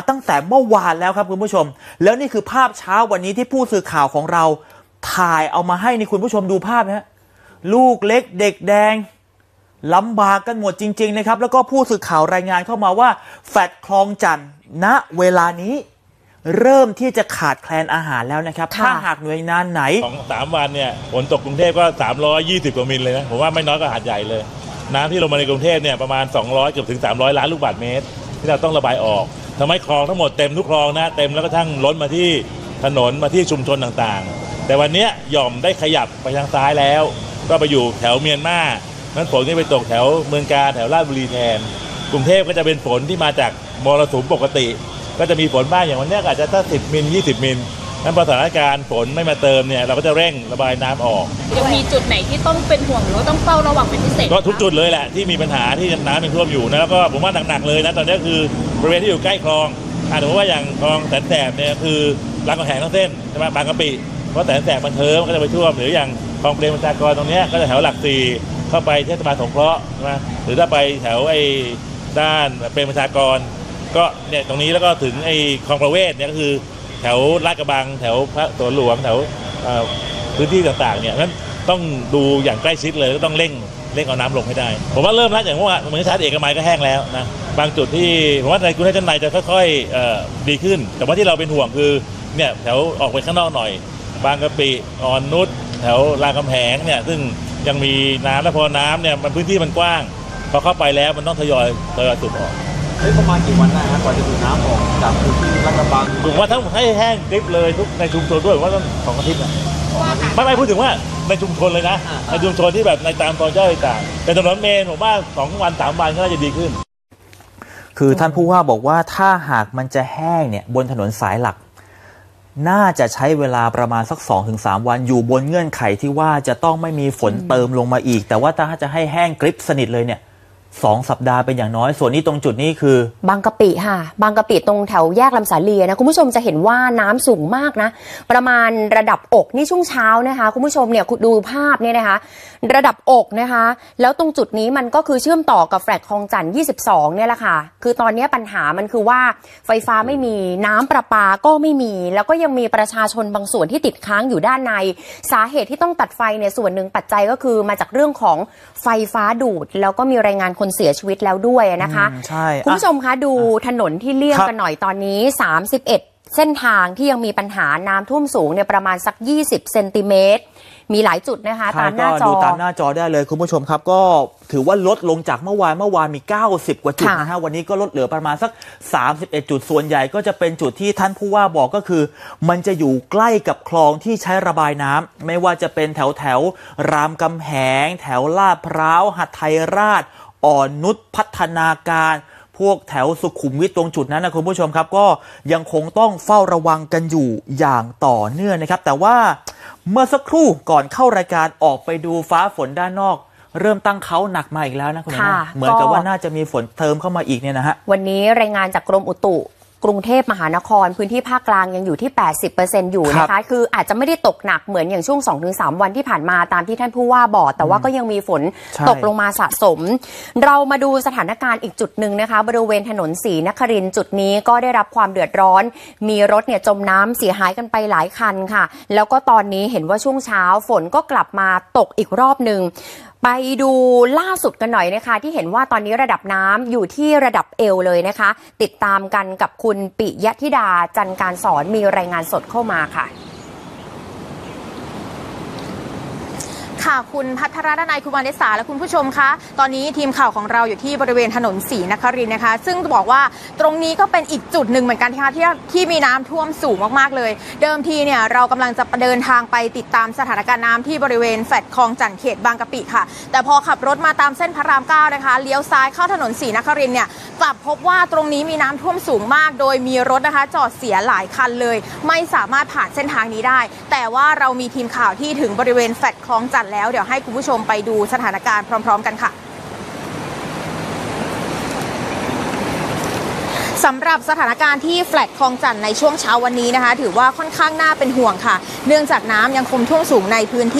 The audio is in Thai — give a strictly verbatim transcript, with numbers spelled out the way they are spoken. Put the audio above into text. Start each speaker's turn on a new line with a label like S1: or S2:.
S1: ตั้งแต่เมื่อวานแล้วครับคุณผู้ชมแล้วนี่คือภาพเช้าวันนี้ที่ผู้สื่อข่าวของเราถ่ายเอามาให้นี่คุณผู้ชมดูภาพนะฮะลูกเล็กเด็กแดงลำบากกันหมดจริงๆนะครับแล้วก็ผู้สื่อข่าวรายงานเข้ามาว่าแฟลตคลองจันทน์ณเวลานี้เริ่มที่จะขาดแคลนอาหารแล้วนะครับถ้าหากหน่วยงานไหน
S2: สองสามวันเนี่ยฝนตกกรุงเทพก็สามร้อยยี่สิบกว่ามิลเลยนะผมว่าไม่น้อยกว่าหาดใหญ่เลยน้ำที่ลงมาในกรุงเทพเนี่ยประมาณสองร้อยเกือบถึงสามร้อยล้านลูกบาศก์เมตรที่เราต้องระบายออกทำให้คลองทั้งหมดเต็มทุกคลองนะเต็มแล้วก็ทั้งล้นมาที่ถนนมาที่ชุมชนต่างๆแต่วันนี้หย่อมได้ขยับไปทางซ้ายแล้วก็ไปอยู่แถวเมียนมานั้นฝนที่ไปตกแถวเมืองกาญแถวราชบุรีแทนกรุงเทพก็จะเป็นฝนที่มาจากมรสุมปกติก็จะมีฝนบ้างอย่างวันนี้อาจจะถ้าสิบมิลยี่สิบมิลนั้นพอสถานการณ์ฝนไม่มาเติมเนี่ยเราก็จะเร่งระบายน้ำออก
S3: ยังมีจุดไหนที่ต้องเป็นห่วงหรือต้องเฝ้าระวังเป็นพิเศษ
S2: ก็ทุกจุดเลยแหละที่มีปัญหาที่น้ำยังท่วมอยู่นะแล้วก็ผมว่าหนักๆเลยนะตอนนี้คือบริเวณที่อยู่ใกล้คลองอาจจะว่าอย่างคลองแสนแสบเนี่ยคือรามคำแหงทั้งเส้นใช่ไหมบางกะปิเพราะแสนแสบมันเทิมก็จะไปท่วมหรืออย่างคลองเปรมประชากรตรงนี้ก็จะแถวหลักสี่เข้าไปเทศบาลสงเคราะห์ใช่ไหมหรือถ้าไปแถวไอ้ด้านเปรมประชากรก็เนี่ยตรงนี้แล้วก็ถึงไอ้คลองประเวศเนี่ยก็คือแถวลาดกระบังแถวพระสวนหลวงแถวพื้นที่ต่างๆเนี่ยนั้นต้องดูอย่างใกล้ชิดเลยก็ต้องเร่งเร่งเอาน้ำลงให้ได้ผมว่าเริ่มแล้วอย่างว่าเหมือนชาร์จเอกมัยก็แห้งแล้วนะบางจุดที่ผมว่าในกรุงเทพชั้นในจะค่อยๆดีขึ้นแต่ว่าที่เราเป็นห่วงคือเนี่ยแถวออกไปข้างนอกหน่อยบางกะปิอ่อนนุชแถวรามคำแหงเนี่ยซึ่งยังมีน้ำและพอน้ำเนี่ยมันพื้นที่มันกว้างพอเข้าไปแล้วมันต้องทยอยทยอยสูบออก
S4: ประมาณกี่วันได้ครับกว่าจะดูดน้ำออกจากพื้นที่ลาดกระบัง
S2: ผมว่าถ้าให้แห้งกริบเลยทุกในชุมชนด้วยว่าต้องสองอาทิตย์นะไม่ไม่พูดถึงว่าในชุมชนเลยนะในชุมชนที่แบบในตามตอนเจ้าต่างแต่ถนนเมนผมว่าสองวันสามวันก็น่าจะดีขึ้น
S1: คือท่านผู้ว่าบอกว่าถ้าหากมันจะแห้งเนี่ยบนถนนสายหลักน่าจะใช้เวลาประมาณสัก สองถึงสาม วันอยู่บนเงื่อนไขที่ว่าจะต้องไม่มีฝนเติมลงมาอีกแต่ว่าถ้าจะให้แห้งกริบสนิทเลยเนี่ยสองสัปดาห์เป็นอย่างน้อยส่วนนี้ตรงจุดนี้คื
S5: อบางกะปิค่ะบางกะปิตรงแถวแยกลำสาลีนะคุณผู้ชมจะเห็นว่าน้ำสูงมากนะประมาณระดับอกนี่ช่วงเช้านะคะคุณผู้ชมเนี่ยดูภาพเนี่ยนะคะระดับอกนะคะแล้วตรงจุดนี้มันก็คือเชื่อมต่อกับแฟลตคลองจันทน์ยี่สิบสองเนี่ยแหละค่ะคือตอนนี้ปัญหามันคือว่าไฟฟ้าไม่มีน้ำประปาก็ไม่มีแล้วก็ยังมีประชาชนบางส่วนที่ติดค้างอยู่ด้านในสาเหตุที่ต้องตัดไฟเนี่ยส่วนหนึ่งปัจจัยก็คือมาจากเรื่องของไฟฟ้าดูดแล้วก็มีรายงานคนเสียชีวิตแล้วด้วยนะคะ
S1: ใช่
S5: คุณผู้ชมคะดูถนนที่เลี่ยงกันหน่อยตอนนี้สามสิบเอ็ดเส้นทางที่ยังมีปัญหาน้ำท่วมสูงเนี่ยประมาณสักยี่สิบเซนติเมตรมีหลายจุดนะคะตามหน้าจอ
S1: ดูตามหน้าจอได้เลยคุณผู้ชมครับก็ถือว่าลดลงจากเมื่อวานเมื่อวานมีเก้าสิบกว่าจุดนะฮะวันนี้ก็ลดเหลือประมาณสักสามสิบเอ็ดจุดส่วนใหญ่ก็จะเป็นจุดที่ท่านผู้ว่าบอกก็คือมันจะอยู่ใกล้กับคลองที่ใช้ระบายน้ำไม่ว่าจะเป็นแถวแถวรามคำแหงแถวลาดพร้าวหทัยราชอ่อนนุชพัฒนาการพวกแถวสุขุมวิทตรงจุดนั้นนะคุณผู้ชมครับก็ยังคงต้องเฝ้าระวังกันอยู่อย่างต่อเนื่องนะครับแต่ว่าเมื่อสักครู่ก่อนเข้ารายการออกไปดูฟ้าฝนด้านนอกเริ่มตั้งเขาหนักมาอีกแล้วนะคุณผู้ชมเหมือนกับว่าน่าจะมีฝนเติมเข้ามาอีกเนี่ยนะฮะ
S5: วันนี้รายงานจากกรมอุตุกรุงเทพมหานครพื้นที่ภาคกลางยังอยู่ที่ แปดสิบเปอร์เซ็นต์ อยู่นะคะคืออาจจะไม่ได้ตกหนักเหมือนอย่างช่วง สองถึงสาม วันที่ผ่านมาตามที่ท่านผู้ว่าบอกแต่ว่าก็ยังมีฝนตกลงมาสะสมเรามาดูสถานการณ์อีกจุดหนึ่งนะคะบริเวณถนนศรีนครินทร์จุดนี้ก็ได้รับความเดือดร้อนมีรถเนี่ยจมน้ำเสียหายกันไปหลายคันค่ะแล้วก็ตอนนี้เห็นว่าช่วงเช้าฝนก็กลับมาตกอีกรอบหนึ่งไปดูล่าสุดกันหน่อยนะคะที่เห็นว่าตอนนี้ระดับน้ำอยู่ที่ระดับเอวเลยนะคะติดตามกันกับคุณปิยธิดาจันการสอนมีรายงานสดเข้ามาค่ะ
S3: ค่ะคุณพัทรดนัยคุณวรรณสาและคุณผู้ชมคะตอนนี้ทีมข่าวของเราอยู่ที่บริเวณถนนศรีนครินทร์นะคะซึ่งบอกว่าตรงนี้ก็เป็นอีกจุดหนึ่งเหมือนกันค่ะที่ที่มีน้ำท่วมสูงมากๆเลยเดิมทีเนี่ยเรากำลังจะเดินทางไปติดตามสถานการณ์น้ำที่บริเวณแฟลตคลองจันทน์เขตบางกะปิค่ะแต่พอขับรถมาตามเส้นพระรามเก้านะคะเลี้ยวซ้ายเข้าถนนศรีนครินทร์เนี่ยกลับพบว่าตรงนี้มีน้ำท่วมสูงมากโดยมีรถนะคะจอดเสียหลายคันเลยไม่สามารถผ่านเส้นทางนี้ได้แต่ว่าเรามีทีมข่าวที่ถึงบริเวณแฟลตคลองจันทน์แล้วเดี๋ยวให้คุณผู้ชมไปดูสถานการณ์พร้อมๆกันค่ะสำหรับสถานการณ์ที่แฟลตคลองจันทน์ในช่วงเช้าวันนี้นะคะถือว่าค่อนข้างน่าเป็นห่วงค่ะเนื่องจากน้ำยังคงท่วมสูงในพื้นที่